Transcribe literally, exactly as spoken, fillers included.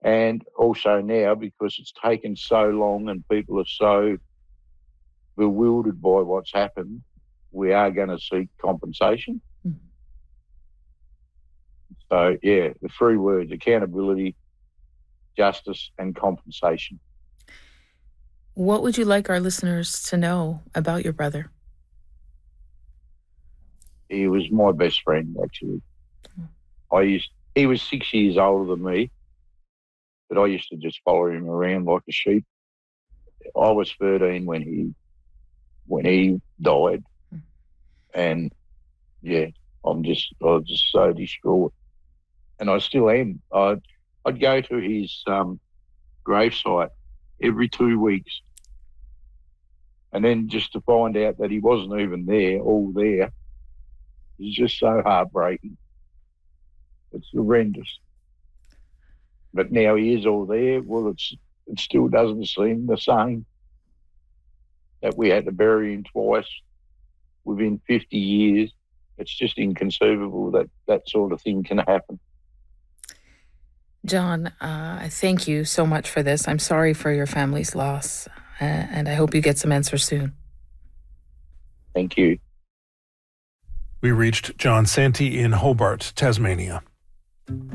And also now, because it's taken so long and people are so bewildered by what's happened, we are going to seek compensation. Mm. So, yeah, the three words: accountability, justice and compensation. What would you like our listeners to know about your brother? He was my best friend, actually. Mm. I used. He was six years older than me, but I used to just follow him around like a sheep. I was thirteen when he when he died, mm. and yeah, I'm just I was just so distraught, and I still am. I'd I'd go to his um, gravesite every two weeks, and then just to find out that he wasn't even there, all there, is just so heartbreaking. It's horrendous. But now he is all there. Well, it's it still doesn't seem the same. That we had to bury him twice within fifty years. It's just inconceivable that that sort of thing can happen. John, uh, thank you so much for this. I'm sorry for your family's loss, uh, and I hope you get some answers soon. Thank you. We reached John Santee in Hobart, Tasmania.